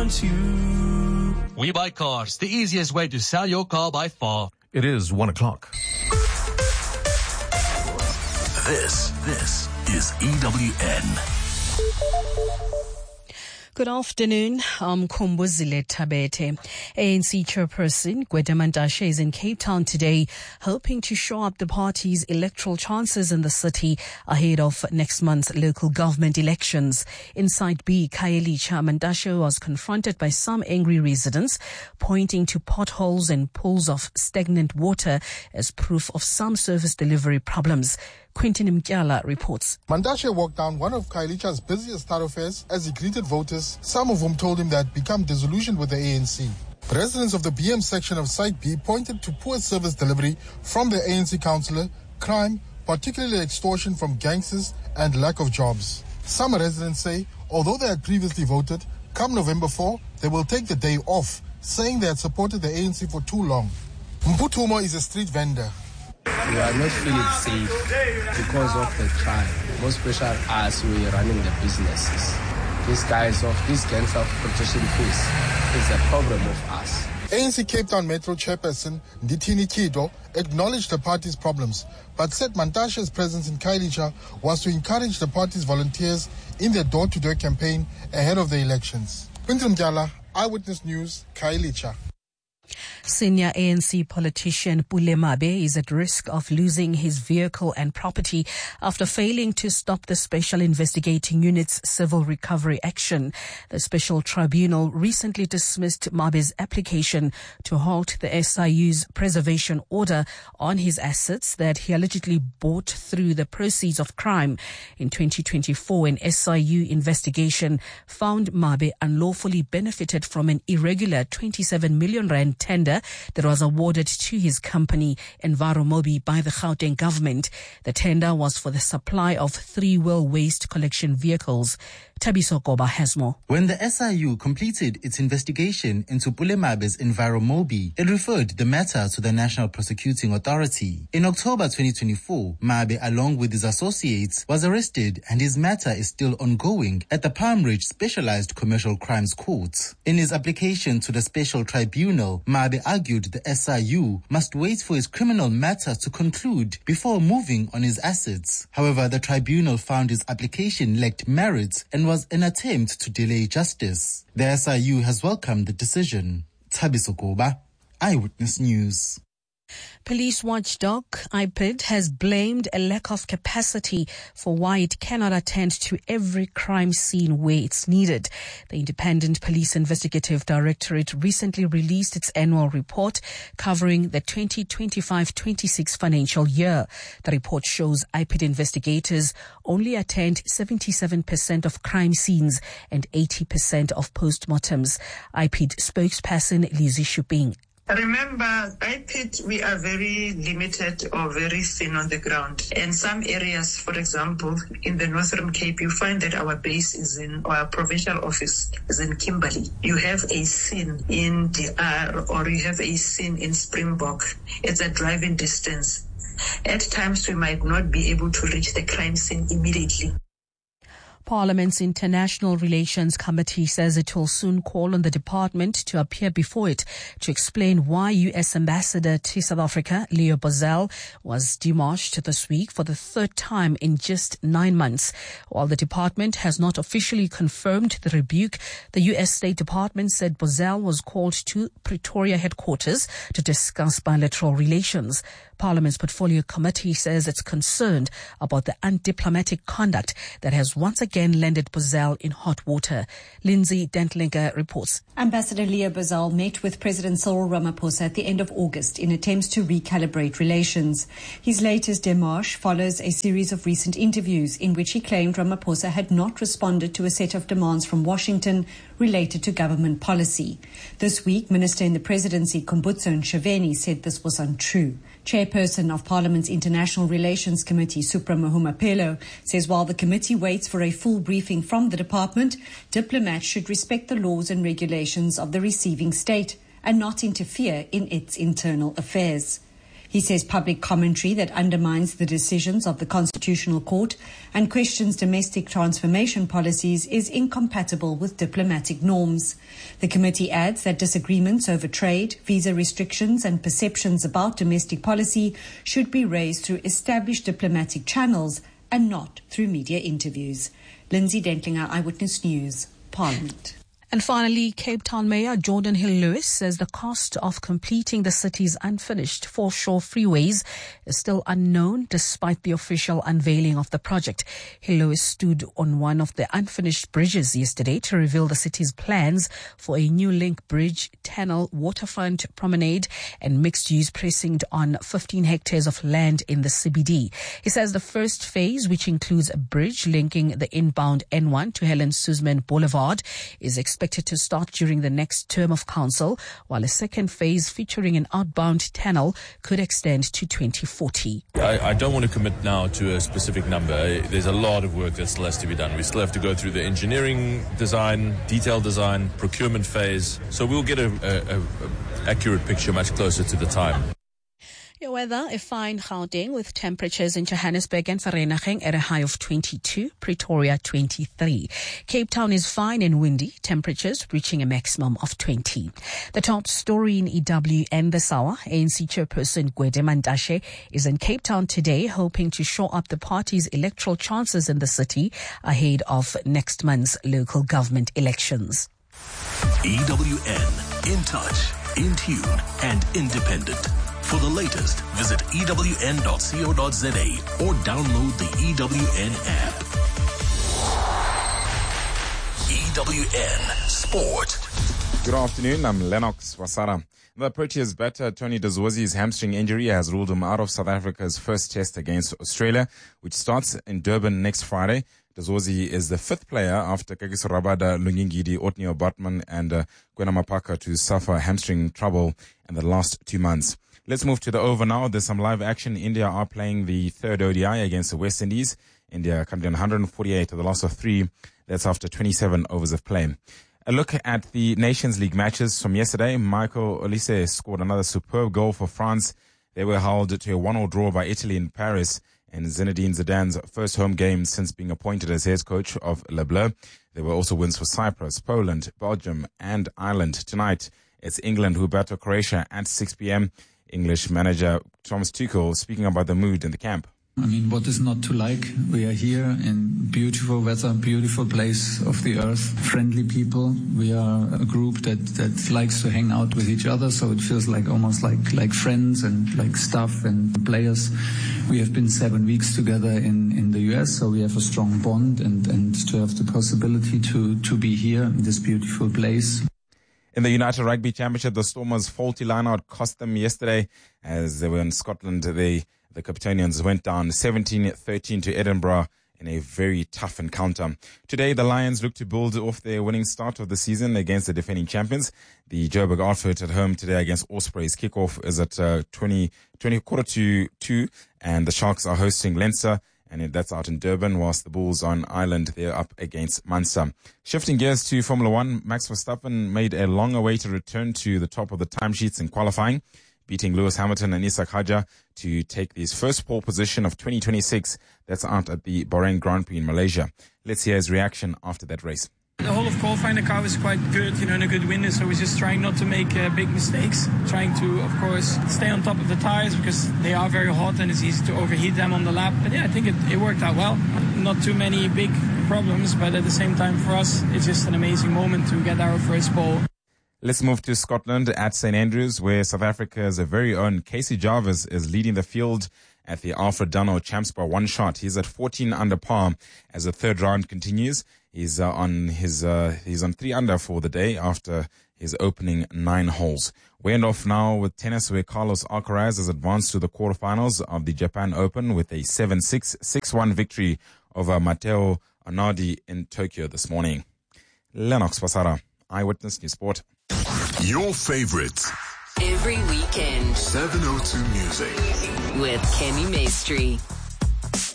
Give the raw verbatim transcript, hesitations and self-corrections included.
wants you. We Buy Cars, the easiest way to sell your car by far. It is one o'clock. This, this is E W N. Good afternoon. I'm Kumbuzile Tabete. A N C chairperson Gwede Mantashe is in Cape Town today, hoping to shore up the party's electoral chances in the city ahead of next month's local government elections. In Site B, Khayelitsha, Mantashe was confronted by some angry residents, pointing to potholes and pools of stagnant water as proof of some service delivery problems. Quentin Mkyala reports. Mantashe walked down one of Khayelitsha's busiest thoroughfares as he greeted voters, some of whom told him they had become disillusioned with the A N C. Residents of the B M section of Site B pointed to poor service delivery from the A N C councillor, crime, particularly extortion from gangsters, and lack of jobs. Some residents say, although they had previously voted, come November fourth, they will take the day off, saying they had supported the A N C for too long. Mputumo is a street vendor. We are not feeling safe because of the crime, more special as we are running the businesses. These guys of these gangs of protection force is a problem of us. A N C Cape Town Metro chairperson Ndithini Kido acknowledged the party's problems, but said Mantashe's presence in Khayelitsha was to encourage the party's volunteers in their door-to-door campaign ahead of the elections. Quinton Mdyala, Eyewitness News, Khayelitsha. Senior A N C politician Pule Mabe is at risk of losing his vehicle and property after failing to stop the Special Investigating Unit's civil recovery action. The Special Tribunal recently dismissed Mabe's application to halt the S I U's preservation order on his assets that he allegedly bought through the proceeds of crime. In twenty twenty-four, an S I U investigation found Mabe unlawfully benefited from an irregular twenty-seven million rand tender that was awarded to his company Enviromobi by the Gauteng government. The tender was for the supply of three-wheel waste collection vehicles. Tabiso Koba has more. When the S I U completed its investigation into Pule Mabe's Enviromobi, it referred the matter to the National Prosecuting Authority. In October twenty twenty-four, Mabe, along with his associates, was arrested and his matter is still ongoing at the Palm Ridge Specialized Commercial Crimes Court. In his application to the Special Tribunal, Mabe argued the S I U must wait for his criminal matter to conclude before moving on his assets. However, the tribunal found his application lacked merit and was an attempt to delay justice. The S I U has welcomed the decision. Tabiso Koba, Eyewitness News. Police watchdog I P I D has blamed a lack of capacity for why it cannot attend to every crime scene where it's needed. The Independent Police Investigative Directorate recently released its annual report covering the twenty twenty-five twenty-six financial year. The report shows I P I D investigators only attend seventy-seven percent of crime scenes and eighty percent of postmortems. I P I D spokesperson Lizzie Shuping. Remember, I P I D, we are very limited or very thin on the ground. In some areas, for example, in the Northern Cape, you find that our base is in, our provincial office is in Kimberley. You have a scene in D R or you have a scene in Springbok. It's a driving distance. At times, we might not be able to reach the crime scene immediately. Parliament's International Relations Committee says it will soon call on the department to appear before it to explain why U S Ambassador to South Africa, Leo Bozell, was demarched this week for the third time in just nine months. While the department has not officially confirmed the rebuke, the U S State Department said Bozell was called to Pretoria headquarters to discuss bilateral relations. Parliament's Portfolio Committee says it's concerned about the undiplomatic conduct that has once again landed Bozell in hot water. Lindsay Dentlinger reports. Ambassador Leo Bozell met with President Cyril Ramaphosa at the end of August in attempts to recalibrate relations. His latest démarche follows a series of recent interviews in which he claimed Ramaphosa had not responded to a set of demands from Washington related to government policy. This week, Minister in the Presidency Khumbudzo Ntshavheni said this was untrue. Chairperson of Parliament's International Relations Committee, Supra Mahumapelo, says while the committee waits for a full briefing from the department, diplomats should respect the laws and regulations of the receiving state and not interfere in its internal affairs. He says public commentary that undermines the decisions of the Constitutional Court and questions domestic transformation policies is incompatible with diplomatic norms. The committee adds that disagreements over trade, visa restrictions and perceptions about domestic policy should be raised through established diplomatic channels and not through media interviews. Lindsay Dentlinger, Eyewitness News, Parliament. And finally, Cape Town Mayor Jordan Hill-Lewis says the cost of completing the city's unfinished foreshore freeways is still unknown despite the official unveiling of the project. Hill-Lewis stood on one of the unfinished bridges yesterday to reveal the city's plans for a new link bridge, tunnel, waterfront promenade and mixed-use precinct on fifteen hectares of land in the C B D. He says the first phase, which includes a bridge linking the inbound N one to Helen Suzman Boulevard, is expected expected to start during the next term of council, while a second phase featuring an outbound tunnel could extend to twenty forty. I, I don't want to commit now to a specific number. There's a lot of work that still has to be done. We still have to go through the engineering design, detail design, procurement phase. So we'll get a, a, a, a accurate picture much closer to the time. Your weather, a fine Gauteng with temperatures in Johannesburg and Vereeniging at a high of twenty-two, Pretoria twenty-three. Cape Town is fine and windy, temperatures reaching a maximum of twenty. The top story in E W N this hour, A N C chairperson Gwede Mantashe is in Cape Town today, hoping to shore up the party's electoral chances in the city ahead of next month's local government elections. E W N, in touch, in tune and independent. For the latest, visit E W N dot co dot za or download the E W N app. E W N Sport. Good afternoon, I'm Lennox Wasara. The Proteas batter Tony de Zouzi's hamstring injury has ruled him out of South Africa's first test against Australia, which starts in Durban next Friday. De Zouzi is the fifth player after Kagiso Rabada, Lungingidi, Otnio Batman and uh, Kwena Mapaka to suffer hamstring trouble in the last two months. Let's move to the over now. There's some live action. India are playing the third O D I against the West Indies. India currently on one hundred forty-eight with a loss of three. That's after twenty-seven overs of play. A look at the Nations League matches from yesterday. Michael Olise scored another superb goal for France. They were held to a one-all draw by Italy in Paris in Zinedine Zidane's first home game since being appointed as head coach of Le Bleu. There were also wins for Cyprus, Poland, Belgium and Ireland. Tonight, it's England who battle Croatia at six p.m. English manager Thomas Tuchel speaking about the mood in the camp. I mean, what is not to like? We are here in beautiful weather, beautiful place of the earth, friendly people. We are a group that, that likes to hang out with each other, so it feels like almost like, like friends and like staff and players. We have been seven weeks together in, in the U S, so we have a strong bond, and, and to have the possibility to, to be here in this beautiful place. In the United Rugby Championship, the Stormers' faulty lineout cost them yesterday as they were in Scotland. They, the Capitanians went down seventeen thirteen to Edinburgh in a very tough encounter. Today, the Lions look to build off their winning start of the season against the defending champions. The Joburg outfit at home today against Ospreys. Kickoff is at uh, twenty, twenty, quarter to two, and the Sharks are hosting Leinster. And that's out in Durban, whilst the Bulls on Ireland, they're up against Munster. Shifting gears to Formula One, Max Verstappen made a long-awaited return to the top of the timesheets in qualifying, beating Lewis Hamilton and Isak Hadjar to take his first pole position of twenty twenty-six. That's out at the Bahrain Grand Prix in Malaysia. Let's hear his reaction after that race. The whole of qualifying, the car was quite good, you know, in a good wind, so we're just trying not to make uh, big mistakes. Trying to, of course, stay on top of the tires because they are very hot and it's easy to overheat them on the lap. But yeah, I think it, it worked out well. Not too many big problems, but at the same time for us, it's just an amazing moment to get our first pole. Let's move to Scotland at Saint Andrews, where South Africa's very own Casey Jarvis is leading the field at the Alfred Dunno Champs by one shot. He's at fourteen under par as the third round continues. He's uh, on his uh, he's on three under for the day after his opening nine holes. We end off now with tennis, where Carlos Alcaraz has advanced to the quarterfinals of the Japan Open with a seven six, six one victory over Matteo Anardi in Tokyo this morning. Lennox Pasara, Eyewitness News Sport. Your favorites. Every weekend. seven oh two Music. With Kenny Maestri.